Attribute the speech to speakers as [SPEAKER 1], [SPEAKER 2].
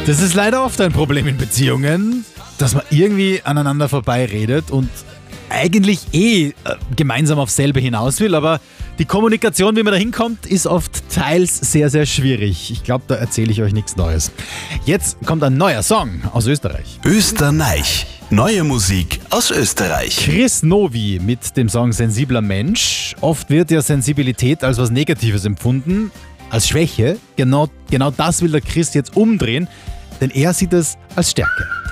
[SPEAKER 1] Das ist leider oft ein Problem in Beziehungen, dass man irgendwie aneinander vorbeiredet und eigentlich gemeinsam aufs selbe hinaus will, aber die Kommunikation, wie man da hinkommt, ist oft teils sehr, sehr schwierig. Ich glaube, da erzähle ich euch nichts Neues. Jetzt kommt ein neuer Song aus Österreich.
[SPEAKER 2] Österreich. Neue Musik aus Österreich.
[SPEAKER 1] Chris Novi mit dem Song Sensibler Mensch. Oft wird ja Sensibilität als was Negatives empfunden, als Schwäche. Genau das will der Chris jetzt umdrehen, denn er sieht es als Stärke.